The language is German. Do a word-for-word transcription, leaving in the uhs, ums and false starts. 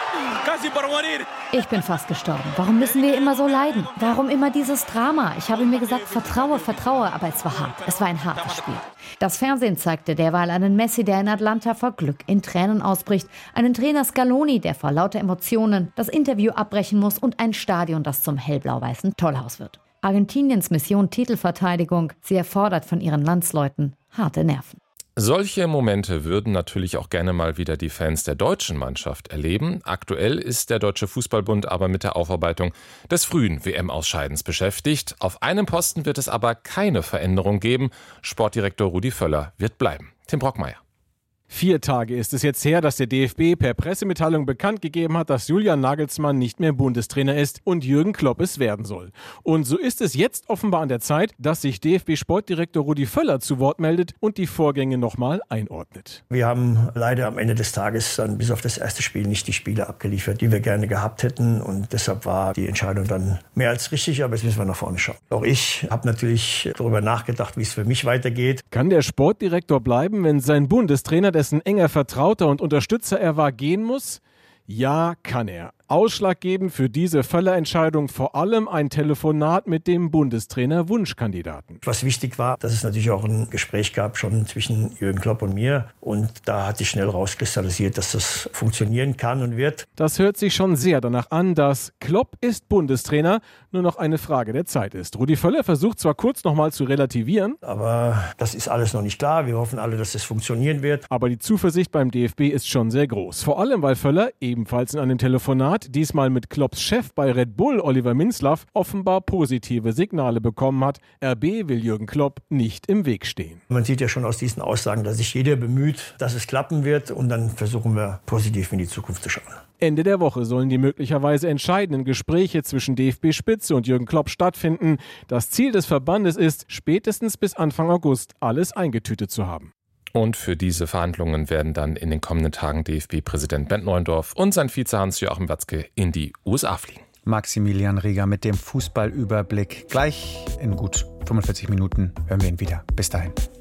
Ich bin fast gestorben. Warum müssen wir immer so leiden? Warum immer dieses Drama? Ich habe mir gesagt, vertraue, vertraue, aber es war hart. Es war ein hartes Spiel. Das Fernsehen zeigte derweil einen Messi, der in Atlanta vor Glück in Tränen ausbricht, einen Trainer Scaloni, der vor lauter Emotionen das Interview abbrechen muss und ein Stadion, das zum hellblau-weißen Tollhaus wird. Argentiniens Mission Titelverteidigung, sie erfordert von ihren Landsleuten harte Nerven. Solche Momente würden natürlich auch gerne mal wieder die Fans der deutschen Mannschaft erleben. Aktuell ist der Deutsche Fußballbund aber mit der Aufarbeitung des frühen W M-Ausscheidens beschäftigt. Auf einem Posten wird es aber keine Veränderung geben. Sportdirektor Rudi Völler wird bleiben. Tim Brockmeier. Vier Tage ist es jetzt her, dass der D F B per Pressemitteilung bekannt gegeben hat, dass Julian Nagelsmann nicht mehr Bundestrainer ist und Jürgen Klopp es werden soll. Und so ist es jetzt offenbar an der Zeit, dass sich D F B-Sportdirektor Rudi Völler zu Wort meldet und die Vorgänge nochmal einordnet. Wir haben leider am Ende des Tages dann bis auf das erste Spiel nicht die Spiele abgeliefert, die wir gerne gehabt hätten. Und deshalb war die Entscheidung dann mehr als richtig, aber jetzt müssen wir nach vorne schauen. Auch ich habe natürlich darüber nachgedacht, wie es für mich weitergeht. Kann der Sportdirektor bleiben, wenn sein Bundestrainer, dessen enger Vertrauter und Unterstützer er war, gehen muss? Ja, kann er. Ausschlaggebend für diese Völler-Entscheidung vor allem ein Telefonat mit dem Bundestrainer-Wunschkandidaten. Was wichtig war, dass es natürlich auch ein Gespräch gab schon zwischen Jürgen Klopp und mir. Und da hat sich schnell rauskristallisiert, dass das funktionieren kann und wird. Das hört sich schon sehr danach an, dass Klopp ist Bundestrainer, nur noch eine Frage der Zeit ist. Rudi Völler versucht zwar kurz nochmal zu relativieren, aber das ist alles noch nicht klar. Wir hoffen alle, dass das funktionieren wird. Aber die Zuversicht beim D F B ist schon sehr groß. Vor allem, weil Völler ebenfalls in einem Telefonat, diesmal mit Klopps Chef bei Red Bull, Oliver Minzlaff, offenbar positive Signale bekommen hat. R B will Jürgen Klopp nicht im Weg stehen. Man sieht ja schon aus diesen Aussagen, dass sich jeder bemüht, dass es klappen wird. Und dann versuchen wir positiv in die Zukunft zu schauen. Ende der Woche sollen die möglicherweise entscheidenden Gespräche zwischen D F B-Spitze und Jürgen Klopp stattfinden. Das Ziel des Verbandes ist, spätestens bis Anfang August alles eingetütet zu haben. Und für diese Verhandlungen werden dann in den kommenden Tagen D F B-Präsident Bernd Neuendorf und sein Vize Hans-Joachim Watzke in die U S A fliegen. Maximilian Rieger mit dem Fußballüberblick. Gleich in gut fünfundvierzig Minuten hören wir ihn wieder. Bis dahin.